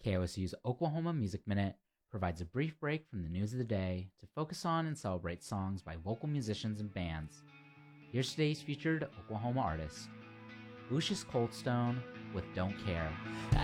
KOSU's Oklahoma Music Minute provides a brief break from the news of the day to focus on and celebrate songs by local musicians and bands. Here's today's featured Oklahoma artist, Lucius Coldstone with Don't Care.